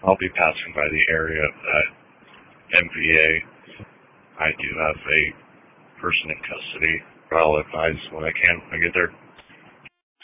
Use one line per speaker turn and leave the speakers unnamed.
I'll be passing by the area at MVA. I do have a person in custody, but I'll advise when I can when I get there.